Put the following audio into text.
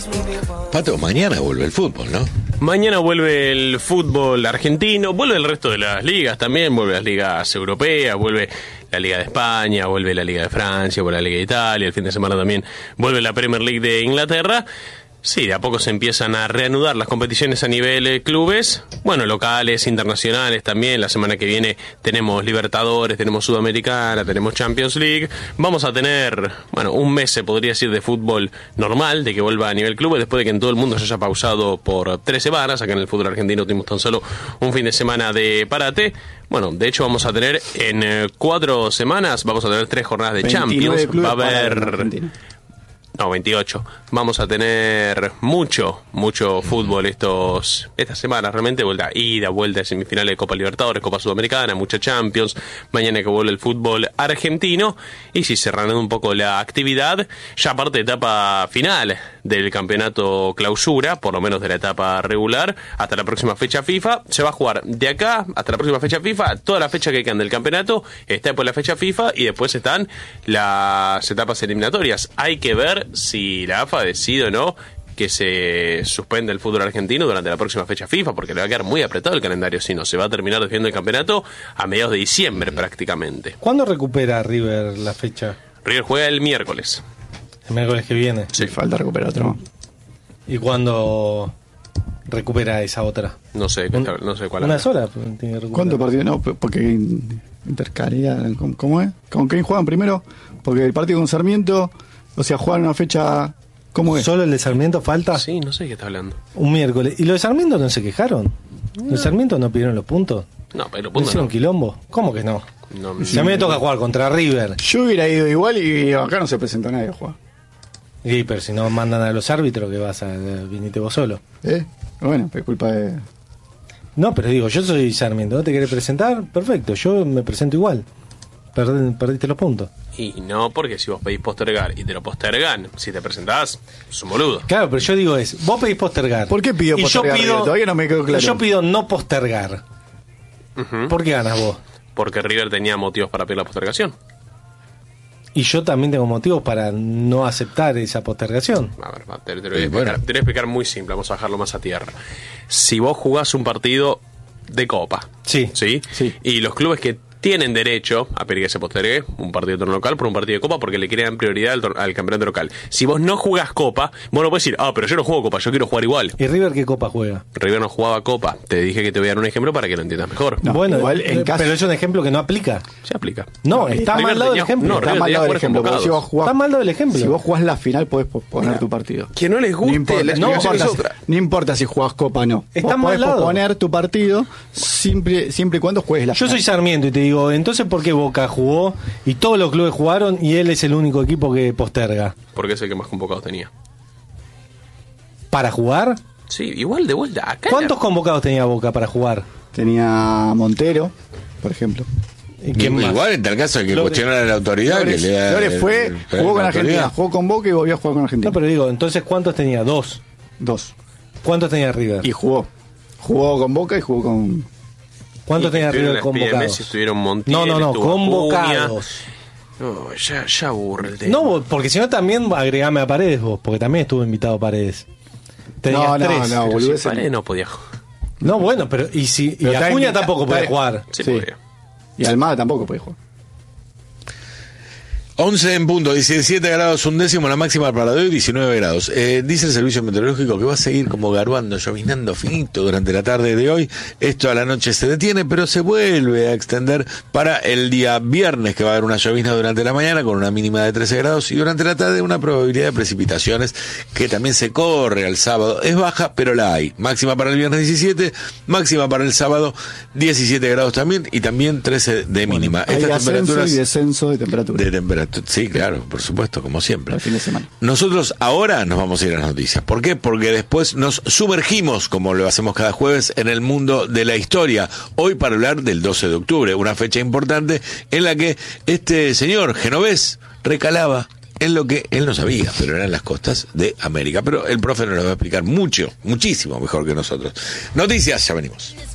Pato, mañana vuelve el fútbol, ¿no? Mañana vuelve el fútbol argentino, vuelve el resto de las ligas también, vuelve las ligas europeas, vuelve la Liga de España, vuelve la Liga de Francia, vuelve la Liga de Italia, el fin de semana también vuelve la Premier League de Inglaterra. Sí, de a poco se empiezan a reanudar las competiciones a nivel clubes, bueno, locales, internacionales también. La semana que viene tenemos Libertadores, tenemos Sudamericana, tenemos Champions League. Vamos a tener, bueno, un mes se podría decir de fútbol normal, de que vuelva a nivel clubes, después de que en todo el mundo se haya pausado por 3 semanas. Acá en el fútbol argentino tuvimos tan solo un fin de semana de parate. Bueno, de hecho vamos a tener en 4 semanas, vamos a tener 3 jornadas de Champions. Va a haber... No, 28. Vamos a tener mucho fútbol estas semanas, realmente vuelta de semifinales de Copa Libertadores, Copa Sudamericana, mucha Champions, mañana que vuelve el fútbol argentino, y si se reanuda un poco la actividad, ya aparte de etapa final del campeonato clausura, por lo menos de la etapa regular, hasta la próxima fecha FIFA, se va a jugar de acá hasta la próxima fecha FIFA, toda la fecha que quedan del campeonato, está después la fecha FIFA, y después están las etapas eliminatorias. Hay que ver si la AFA decide o no que se suspende el fútbol argentino durante la próxima fecha FIFA, porque le va a quedar muy apretado el calendario, si no, se va a terminar definiendo el campeonato a mediados de diciembre prácticamente. ¿Cuándo recupera River la fecha? River juega el miércoles. El miércoles que viene. Sí, falta recuperar otro. ¿Y cuándo recupera esa otra? No sé cuál. ¿Una sola? Tiene que ¿Cuántos partidos? No, porque intercalidad, ¿cómo es? ¿Con quién juegan primero? Porque el partido con Sarmiento, o sea, juegan una fecha... ¿Cómo es? ¿Solo el de Sarmiento falta? Sí, no sé de qué está hablando. Un miércoles. ¿Y los de Sarmiento no se quejaron? ¿Los de Sarmiento no pidieron los puntos? No, pero ¿No hicieron quilombo? ¿Cómo que no? Si a mí me toca jugar contra River. Yo hubiera ido igual y acá no se presentó nadie a jugar. Y pero si no mandan a los árbitros, que vas a viniste vos solo. Bueno, es culpa de... No, pero digo, yo soy Sarmiento, ¿no te querés presentar? Perfecto, yo me presento igual. Perdiste los puntos. Y no, porque si vos pedís postergar y te lo postergan, si te presentás, sos un boludo. Claro, pero yo digo vos pedís postergar. ¿Por qué pidió postergar? Todavía no me quedó claro. Yo pido no postergar. ¿Por qué ganas vos? Porque River tenía motivos para pedir la postergación. Y yo también tengo motivos para no aceptar esa postergación. A ver, te lo voy a explicar muy simple, vamos a bajarlo más a tierra. Si vos jugás un partido de Copa, ¿sí? Y los clubes que tienen derecho a pedir que se postergue un partido de torneo local por un partido de Copa, porque le quieren prioridad al campeonato local. Si vos no jugás Copa, vos no podés decir, pero yo no juego Copa, yo quiero jugar igual. ¿Y River qué Copa juega? River no jugaba Copa. Te dije que te voy a dar un ejemplo para que lo entiendas mejor. No, bueno, igual pero es un ejemplo que no aplica. Se aplica. No, está mal dado el ejemplo. No, está mal dado el ejemplo. Está mal dado el ejemplo. Si vez jugás la final, podés posponer tu partido. Que no les guste. No importa si jugás Copa o no. Está mal dado. Podés posponer tu partido siempre y cuando juegues la final. Yo soy Sarmiento y te digo, entonces, ¿por qué Boca jugó y todos los clubes jugaron y él es el único equipo que posterga? Porque es el que más convocados tenía. ¿Para jugar? Sí, igual de vuelta acá. ¿Cuántos convocados tenía Boca para jugar? Tenía Montero, por ejemplo. Igual en tal caso hay que cuestionar a la autoridad. Flores jugó con Argentina, jugó con Boca y volvió a jugar con Argentina. No, pero digo, entonces ¿cuántos tenía? Dos. ¿Cuántos tenía River? Y jugó con Boca y jugó con... ¿Cuántos tenía River convocados? Estuvieron Montiel, no, convocados. No, ya aburre el tema. No, porque si no también agregame a Paredes vos, porque también estuvo invitado Paredes. Tenías tres. No, boludo. Si Paredes no podía jugar. No, bueno, pero y Acuña tampoco podía jugar. Sí, podía. Y Almada tampoco podía jugar. 11 en punto, 17 grados un décimo, la máxima para hoy 19 grados. Dice el servicio meteorológico que va a seguir como garbando, llovinando finito durante la tarde de hoy. Esto a la noche se detiene, pero se vuelve a extender para el día viernes, que va a haber una llovizna durante la mañana con una mínima de 13 grados y durante la tarde una probabilidad de precipitaciones que también se corre al sábado. Es baja, pero la hay. Máxima para el viernes 17, máxima para el sábado 17 grados también y también 13 de mínima. Hay Estas temperaturas y descenso de temperatura. Sí, claro, por supuesto, como siempre. El fin de semana. Nosotros ahora nos vamos a ir a las noticias. ¿Por qué? Porque después nos sumergimos, como lo hacemos cada jueves, en el mundo de la historia. Hoy para hablar del 12 de octubre, una fecha importante en la que este señor genovés recalaba en lo que él no sabía, pero eran las costas de América. Pero el profe nos lo va a explicar muchísimo mejor que nosotros. Noticias, ya venimos.